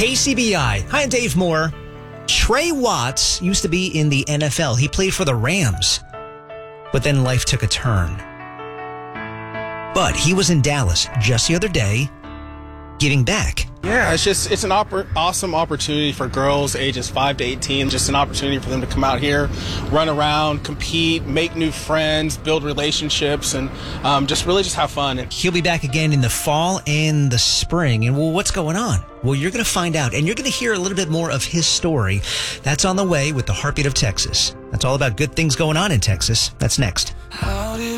KCBI. Hi, I'm Dave Moore. Trey Watts used to be in the NFL. He played for the Rams, but then life took a turn. But he was in Dallas just the other day, giving back. Yeah, it's an awesome opportunity for girls ages 5 to 18. Just an opportunity for them to come out here, run around, compete, make new friends, build relationships, and just have fun. He'll be back again in the fall and the spring. And well, what's going on? Well, you're going to find out, and you're going to hear a little bit more of his story. That's on the way with the Heartbeat of Texas. That's all about good things going on in Texas. That's next.